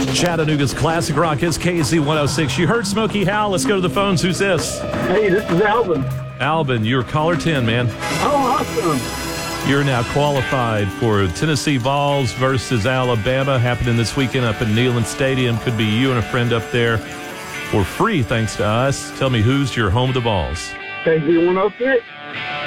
Chattanooga's classic rock is KZ106. You heard Smokey Howell. Let's go to the phones. Who's this? Hey, this is Alvin. Alvin, you're caller 10, man. Oh, awesome. You're now qualified for Tennessee Vols versus Alabama, happening this weekend up at Neyland Stadium. Could be you and a friend up there for free, thanks to us. Tell me, who's your home of the Vols? KZ106.